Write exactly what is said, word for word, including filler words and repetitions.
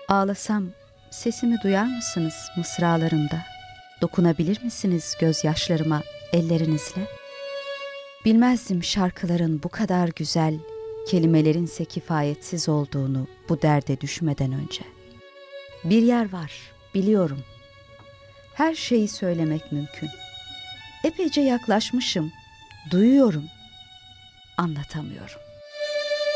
Ağlasam sesimi duyar mısınız mısralarımda? Dokunabilir misiniz gözyaşlarıma ellerinizle? Bilmezdim şarkıların bu kadar güzel, kelimelerinse kifayetsiz olduğunu bu derde düşmeden önce. Bir yer var, biliyorum. Her şeyi söylemek mümkün. Epeyce yaklaşmışım, duyuyorum, anlatamıyorum.